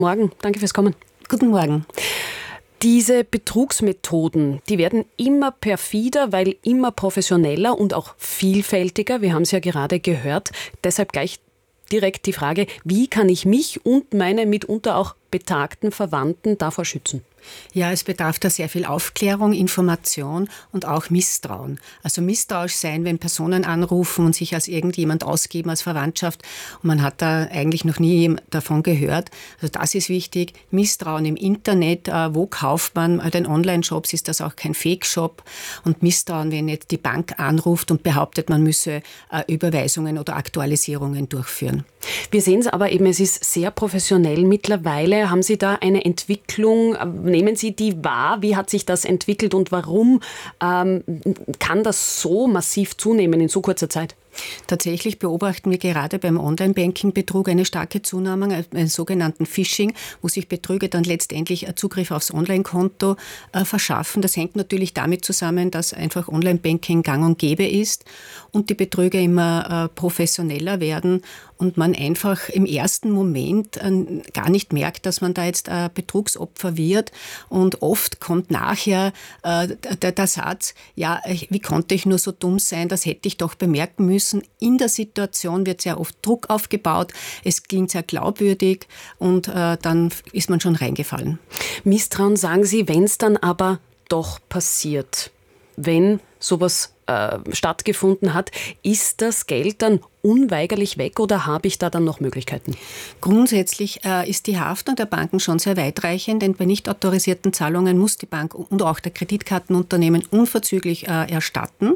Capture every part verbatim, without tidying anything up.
Morgen, danke fürs Kommen. Guten Morgen. Diese Betrugsmethoden, die werden immer perfider, weil immer professioneller und auch vielfältiger. Wir haben es ja gerade gehört. Deshalb gleich direkt die Frage, wie kann ich mich und meine mitunter auch betagten Verwandten davor schützen? Ja, es bedarf da sehr viel Aufklärung, Information und auch Misstrauen. Also misstrauisch sein, wenn Personen anrufen und sich als irgendjemand ausgeben, als Verwandtschaft, und man hat da eigentlich noch nie davon gehört. Also das ist wichtig. Misstrauen im Internet, wo kauft man? Bei den Online-Shops ist das auch kein Fake-Shop. Und Misstrauen, wenn jetzt die Bank anruft und behauptet, man müsse Überweisungen oder Aktualisierungen durchführen. Wir sehen es aber eben, es ist sehr professionell mittlerweile. Haben Sie da eine Entwicklung? Nehmen Sie die wahr? Wie hat sich das entwickelt und warum ähm, kann das so massiv zunehmen in so kurzer Zeit? Tatsächlich beobachten wir gerade beim Online-Banking-Betrug eine starke Zunahme, einen sogenannten Phishing, wo sich Betrüger dann letztendlich Zugriff aufs Online-Konto äh, verschaffen. Das hängt natürlich damit zusammen, dass einfach Online-Banking gang und gäbe ist und die Betrüger immer äh, professioneller werden und man einfach im ersten Moment äh, gar nicht merkt, dass man da jetzt äh, Betrugsopfer wird. Und oft kommt nachher äh, der, der Satz, ja, wie konnte ich nur so dumm sein, das hätte ich doch bemerken müssen. In der Situation wird sehr oft Druck aufgebaut, es klingt sehr glaubwürdig und äh, dann ist man schon reingefallen. Misstrauen, sagen Sie, wenn es dann aber doch passiert, wenn sowas äh, stattgefunden hat, ist das Geld dann unweigerlich weg oder habe ich da dann noch Möglichkeiten? Grundsätzlich äh, ist die Haftung der Banken schon sehr weitreichend, denn bei nicht autorisierten Zahlungen muss die Bank und auch der Kreditkartenunternehmen unverzüglich äh, erstatten.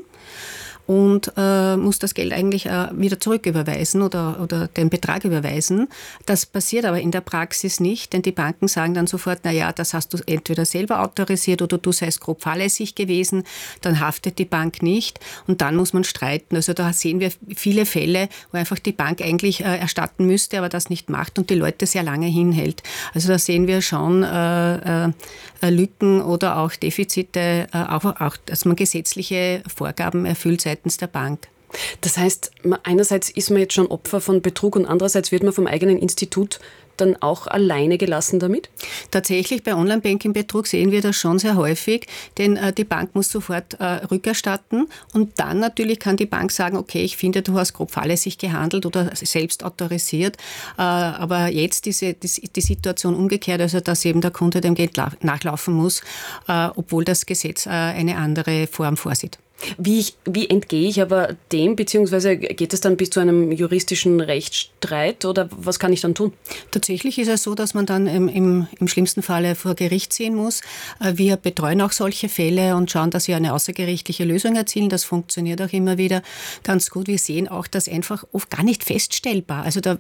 Und äh, muss das Geld eigentlich äh, wieder zurücküberweisen oder, oder den Betrag überweisen. Das passiert aber in der Praxis nicht, denn die Banken sagen dann sofort, na ja, das hast du entweder selber autorisiert oder du seist grob fahrlässig gewesen, dann haftet die Bank nicht und dann muss man streiten. Also da sehen wir viele Fälle, wo einfach die Bank eigentlich äh, erstatten müsste, aber das nicht macht und die Leute sehr lange hinhält. Also da sehen wir schon äh, äh, Lücken oder auch Defizite, äh, auch, auch, dass man gesetzliche Vorgaben erfüllt seitens der Bank. Das heißt, einerseits ist man jetzt schon Opfer von Betrug und andererseits wird man vom eigenen Institut dann auch alleine gelassen damit? Tatsächlich, bei Online-Banking-Betrug sehen wir das schon sehr häufig, denn äh, die Bank muss sofort äh, rückerstatten und dann natürlich kann die Bank sagen, okay, ich finde, du hast grob fahrlässig gehandelt oder selbst autorisiert, äh, aber jetzt ist die, die Situation umgekehrt, also dass eben der Kunde dem Geld nachlaufen muss, äh, obwohl das Gesetz äh, eine andere Form vorsieht. Wie, ich, wie entgehe ich aber dem, beziehungsweise geht es dann bis zu einem juristischen Rechtsstreit oder was kann ich dann tun? Tatsächlich ist es so, dass man dann im, im, im schlimmsten Falle vor Gericht ziehen muss. Wir betreuen auch solche Fälle und schauen, dass wir eine außergerichtliche Lösung erzielen. Das funktioniert auch immer wieder ganz gut. Wir sehen auch, dass einfach oft gar nicht feststellbar, also da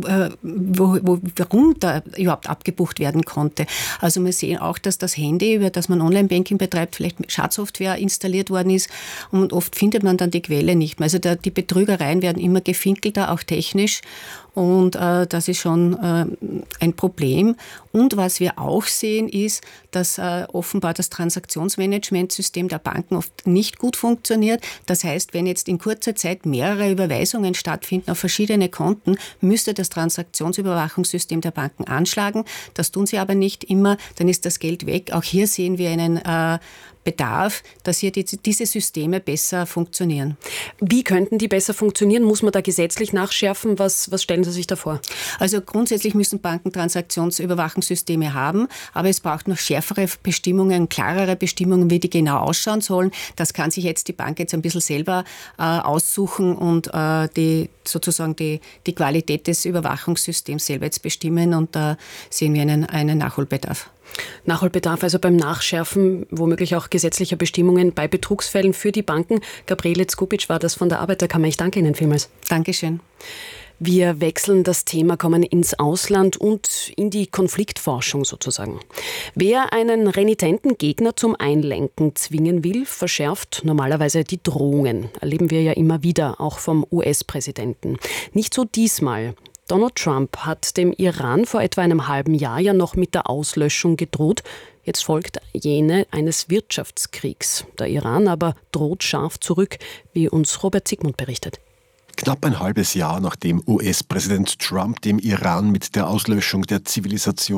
Wo, wo, warum da überhaupt abgebucht werden konnte. Also wir sehen auch, dass das Handy, über das man Online-Banking betreibt, vielleicht mit Schadsoftware installiert worden ist und oft findet man dann die Quelle nicht mehr. Also da, die Betrügereien werden immer gefinkelter, auch technisch. Und äh, das ist schon äh, ein Problem. Und was wir auch sehen, ist, dass äh, offenbar das Transaktionsmanagementsystem der Banken oft nicht gut funktioniert. Das heißt, wenn jetzt in kurzer Zeit mehrere Überweisungen stattfinden auf verschiedene Konten, müsste das Transaktionsüberwachungssystem der Banken anschlagen. Das tun sie aber nicht immer, dann ist das Geld weg. Auch hier sehen wir einen äh, Bedarf, dass hier die, diese Systeme besser funktionieren. Wie könnten die besser funktionieren? Muss man da gesetzlich nachschärfen? Was, was stellen Sie sich da vor? Also grundsätzlich müssen Banken Transaktionsüberwachungssysteme haben, aber es braucht noch schärfere Bestimmungen, klarere Bestimmungen, wie die genau ausschauen sollen. Das kann sich jetzt die Bank jetzt ein bisschen selber äh, aussuchen und äh, die, sozusagen die, die Qualität des Überwachungssystems selber jetzt bestimmen und da sehen wir einen, einen Nachholbedarf. Nachholbedarf also beim Nachschärfen womöglich auch gesetzlicher Bestimmungen bei Betrugsfällen für die Banken. Gabriele Zgubic war das von der Arbeiterkammer. Ich danke Ihnen vielmals. Dankeschön. Wir wechseln das Thema, kommen ins Ausland und in die Konfliktforschung sozusagen. Wer einen renitenten Gegner zum Einlenken zwingen will, verschärft normalerweise die Drohungen. Erleben wir ja immer wieder, auch vom U S-Präsidenten. Nicht so diesmal. Donald Trump hat dem Iran vor etwa einem halben Jahr ja noch mit der Auslöschung gedroht. Jetzt folgt jene eines Wirtschaftskriegs. Der Iran aber droht scharf zurück, wie uns Robert Zigmund berichtet. Knapp ein halbes Jahr nachdem U S-Präsident Trump dem Iran mit der Auslöschung der Zivilisation